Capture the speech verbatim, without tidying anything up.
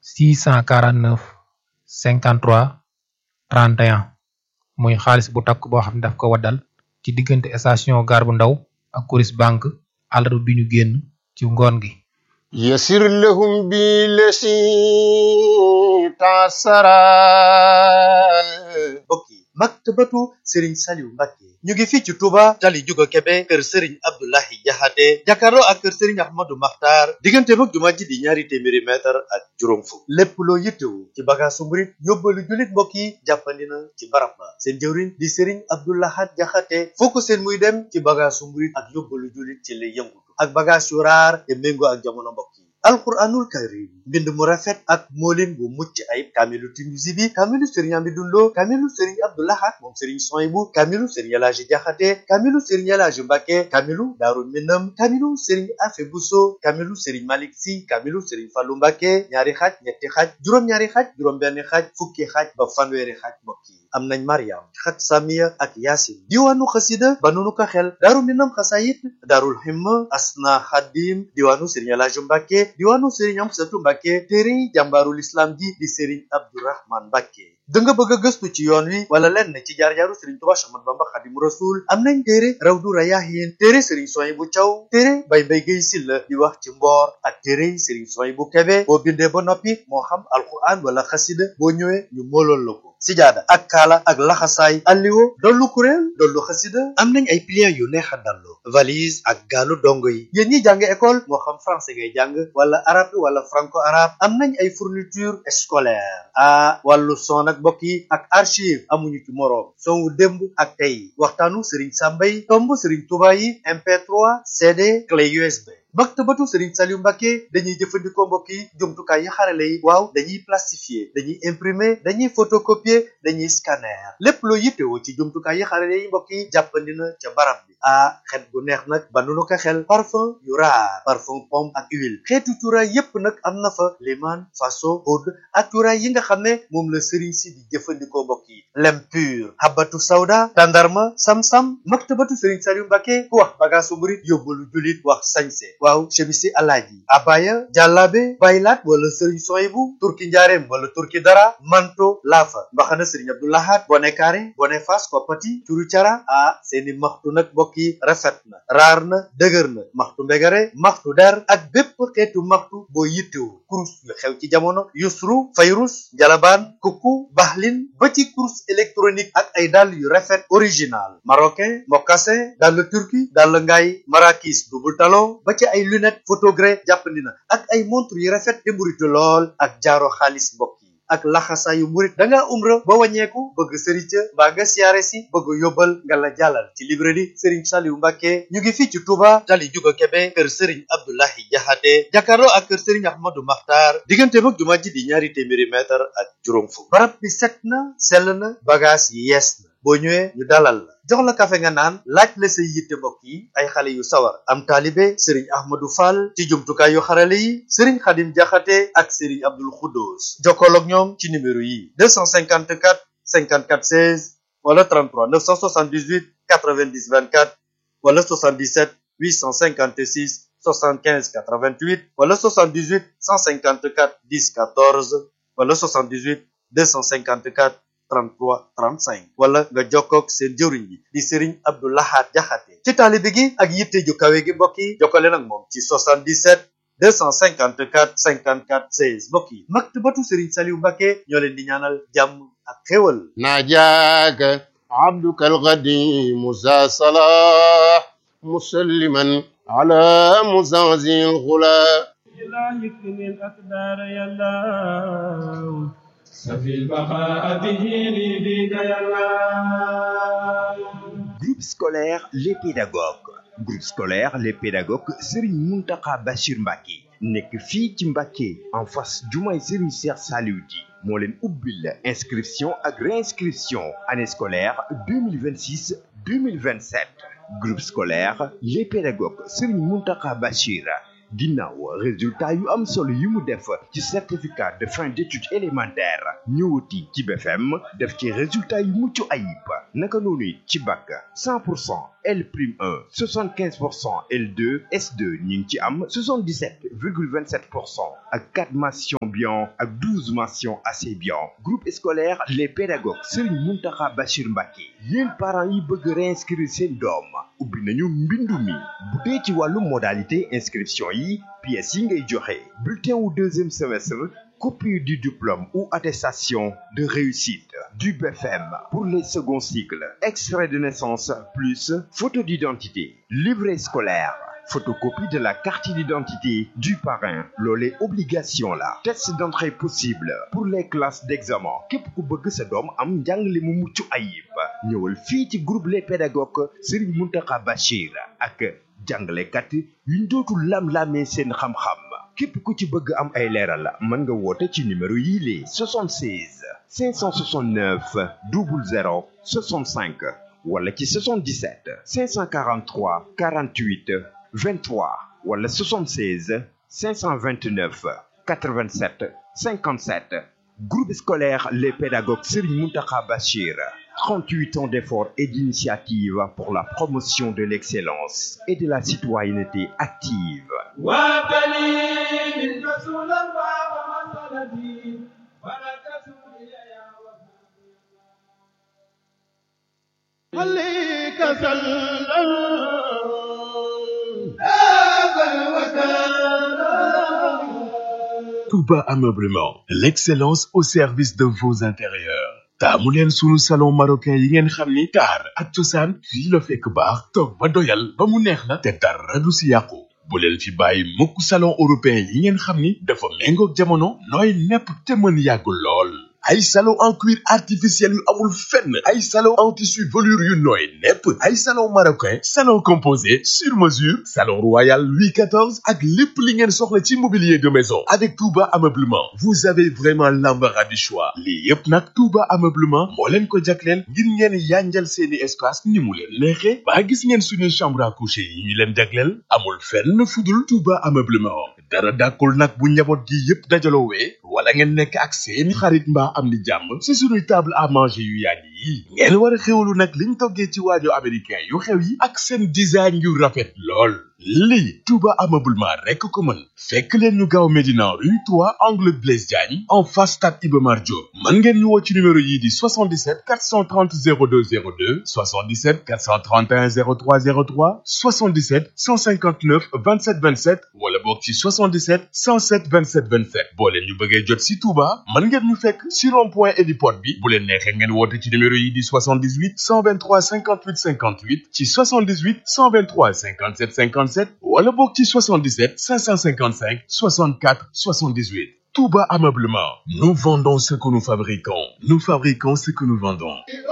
six cent quarante-neuf cinquante-trois trente et un muy xaalis bu takk boo xam ne daf ko waddal ci diggante station gare bu ndaw ak Coris Bank àllarba bi ñu génn ci ngoon gi. يسر لهم بالذي تعسرا bokki maktabatu Serigne Saliou Mbacké ñu ngi fii ci Touba tali Juga Kebe kër Serigne Abdoulahi Jaxate jàkkaarloo ak kër Serigne Ahmadou Makhtar diggante mag jumaa ji di ñaari téeméeri mètre ak juróom fukk lépp loo yittewu ci bagaasu murit yóbbalu jullit mbokk yi jàppandi na ci barab ba seen jëwriñ di Serigne Abdoulahat Jaxate foo ko seen muy dem ci bagaasu murit ak yóbbalu jullit ci lay yëngutu ak bagaas yu raar te méngoo ak jamono mbokk yi alquranul karim mbind mu rafet ak moolin bu mucc ayib kaamilu Tinuusi bi kaamilu Serigne Amidou Lo kaamilu Serigne Abdoulahat moom Serigne Soyibu kaamilu Serigne Elaaji Jaxate kaamilu Serigne Elaaji Mbacké kaamilu Daaru Minam kaamilu Serigne Afe Buso kaamilu Serigne Malick Si kaamilu Serigne Fallu Mbacké ñaari xaaj ñetti xaaj juróom-ñaari xaaj juróom-benn xaaj fukki xaaj ba fanweeri xaaj mbokk yi am nañ Mariam xat Samiya ak Yaasin diwaanu xasida ba nunu ko xel Daaru Minam xasayit Daarul Himma Asna Xadim diwaanu Serigne Elaaji Mbacké diwaanu Serigne Amsatu Mbacké téere jàmbaarul islam ji di Serigne Abdourahman Mbacké da nga bëgg a gëstu ci yoon wi wala lenn ci jaar-jaaru Serigne Touba Ahmadu Bamba Xadimu Rasul am nañ téere Rawdu Rayaahin téere Serigne Soyibu Caw téere Bay Mbay Gay Silla di wax ci mboor ak téere Serigne Soyibu Kebe boo bindee ba noppi moo xam alquran wala xasida boo ñëwee ñu moolool la ko sijaada ak kaala ak laxasaay alliwo dollu kuréel dollu xasida am nañ ay pliants yu neex a dallu valise ak gaalu dongo yi yéen ñi jàng école moo xam français ngay jàng wala arabe wala franco arabe am nañ ay fourniture scolaire ah wàllu son ak mbokk yi ak archive amuñu ci moroom son wu démb ak tey waxtaanu Serigne Samba yi tomb Serigne Touba yi M P trois C D clé U S B maktabatu Serigne Saliou Mbacké dañuy jëfandikoo mbokk yi jumtukaay yi xarale yi waaw dañuy plastifier dañuy imprimer dañuy photocopier dañuy scanner lépp loo yittewoo ci jumtukaay yi xarale yi mbokk yi jàppandi na ca barab bi ah xet gu neex nag ba nu ko xel parfum yu raar parfum pomme ak huile xeetu cuuraay yépp nag am na fa liman faso oud ak cuuraay yi nga xam ne moom la Serigne si di jëfandikoo mbokk yi lem pur habatu sawda tandarma sam-sam maktabatu Serigne Saliou Mbacké ku wax bagaasu murit yóbbalu julit wax sañse waaw chemisi alaaji abaya jàllaabe baylaat wala Serigne Soyibu turki njaareem wala turki dara manto laafa mbaxana Serigne Abdoulahat bone kaare bone fas koppati curu cara ah seeni maxtu nag mbokk yi rafet na raar na dëgër na maxtu mbegare maxtu der ak bépp xeetu maxtu boo yittewu kurus yu xew ci jamono yusru fayrus jalabaan kukku baxlin ba ci kurus électronique ak ay dàll yu rafet original marocain mocassin dàll turki dàll ngaay marakis double talon ba ci ay lunette photogré jàppandi na ak ay montre yu rafet te mburitu lool ak jaaro xaalis mbokk yi ak laxasa yu murit da ngaa umra ba wàññeeku bëgg sërica mbaa nga siyaare si bëgg yóbbal nga la jàllal ci librairie Serigne Saliou Mbacké ñu ngi fii ci Touba tali Juga Kebe kër Serigne Abdoulahi Jaxate jàkkaarloo ak kër Serigne Ahmadou Makhtar diggante mag jumaa ji di ñaari téeméeri mètre ak juróom fukk barab bi set na sell na bagage yi yees na boo ñëwee ñu dalal la jox la kafe nga naan laaj la say yitte mbokk yi ay xale yu sawar am taalibe Serigne Ahmadou Fall ci jumtukaay yu xarale yi Serigne Khadim Jaxate ak Serigne Abdoul Khoudous jokkool ak ñoom ci numéro yi deux cent cinquante-quatre cinquante-quatre seize wala trente-trois neuf cent soixante-dix-huit quatre-vingt-dix vingt-quatre wala soixante-dix-sept huit cent cinquante-six soixante-quinze quatre-vingt-huit wala soixante-dix-huit cent cinquante-quatre dix quatorze wala soixante-dix-huit deux cent cinquante-quatre trente-trois trente-cinq wala nga jokkoog seen jëwriñ bi di Serigne Abdoulahat Jaxate ci taalibe gi ak yitte ju kawe gi mbokk yi jokkale nag moom ci soixante-dix-sept deux cent cinquante-quatre cinquante-quatre seize mbokk yi maktabatu Serigne Saliou Mbacké ñoo leen di ñaanal jàmm ak xéwal ناجاك عبدك القديم ذا صلاح مسلما على مزازي الغلا لا يكفني الأقدار يا الله سفي البقاء به لي بك يا الله. Groupe scolaire Les Pédagogues groupe scolaire Les Pédagogues Serigne Mountakha Bachir Mbacké nekk fii ci Mbacké en face jumaay Serigne Cheikh Saliou Di moo leen ubbil inscription ak réinscription année scolaire deux mille vingt-six deux mille vingt-sept groupe scolaire Les Pédagogues Serigne Mountakha Bachir ginnaaw résultat yu am solo yi mu def ci certificat de fin d'études élémentaires ñëwati ci B F M def ci résultat yu mucc ayib naka noonu ci bac cent pour cent L prime un soixante-quinze pour cent L deux S deux ñu ngi ci am soixante-dix-sept virgule vingt-sept pour cent ak quatre mentions bien ak douze mentions assez bien groupe scolaire les pédagogues Serigne Mountakha Bachir Mbacké yéen parents yi bëgg réinscrire seen doom ubbi nañu mbindu mi bu dee ci wàllu modalité inscription yi pièces yi ngay joxe bulletin wu deuxième semestre copie du diplôme ou attestation de réussite du B F M pour les seconds cycles extrait de naissance plus photo d'identité livret scolaire photocopie de la carte d'identité du parrain loolee obligation la test d'entrée possible pour les classes d'examen képp ku bëgg sa doom am njàngale mu mucc ayib ñëwal fii ci groupe les pédagogues Serigne Mountakha Bachir ak jàngalekat yuñ dootul lam-lamee seen xam-xam képp ku ci bëgg am ay leeral mën nga woote ci numéro yii les soixante-seize cinq cent soixante-neuf zéro zéro soixante-cinq wala ci soixante-dix-sept cinq cent quarante-trois quarante-huit vingt-trois wala soixante-seize cinq cent vingt-neuf quatre-vingt-sept cinquante-sept groupe scolaire les pédagogues Serigne Mountakha Bachir trente-huit ans d'efforts et d'initiatives pour la promotion de l'excellence et de la citoyenneté active. Touba Ameublement, l'excellence au service de vos intérieurs. taamu leen sunu salon marocain yi ngeen xam ni taar ak cosaan fii la fekk baax toog ba doyal ba mu neex la te dara du si yàqu bu leen fi bàyyi mukk salon européen yi ngeen xam ni dafa méngoog jamono nooy nepp te mën yàggul lool ay salon en cuir artificiel yu amul fenn ay salon en tissu velours yu nooy nepp ay salon marocain salon composé sur mesure salon royal Louis quatorze ak lépp li ngeen soxla ci mobilier de maison avec Touba Ameublement vous avez vraiment l'embarras du choix lii yépp nag Touba Ameublement moo leen ko jagleel ngir ngeen yanjal seeni espace ni mu leen neexe ba gis ngeen suñu chambre à coucher yi ñu leen jagleel amul fenn fudul Touba Ameublement dara dàkkul nag bu njaboot gi yépp dajaloowee wala ngeen nekk ak seeni xarit mbaa am ni jàmm ci suñuy table à manger yu yàgg yi ngeen war a xewlu nag liñ toggee ci waajo américain yu xew yi ak seen design yu rafet lool lii Touba Ameublement rekk ko mën fekk leen ñu gaaw Médina rue trois angle Blaise Diagne en face stade Iba Mar Diop mën ngeen ñu woo ci numéro yii di soixante-dix-sept quatre cent trente zéro deux zéro deux soixante-dix-sept quatre cent trente et un zéro trois zéro trois soixante-dix-sept cent cinquante-neuf vingt-sept vingt-sept wala boog ci soixante-dix-sept cent sept vingt-sept vingt-sept boo leen ñu bëggee jot ci Touba mën ngeen ñu fekk ci rond-point héliport bi bu leen neexee ngeen woote ci numéro yii di soixante-dix-huit cent vingt-trois cinquante-huit cinquante-huit ci soixante-dix-huit cent vingt-trois cinquante-sept cinquante-sept wala boog ci soixante-dix-sept cinq cent cinquante-cinq soixante-quatre soixante-dix-huit. Touba Ameublement. Nous vendons ce que nous fabriquons. Nous fabriquons ce que nous vendons.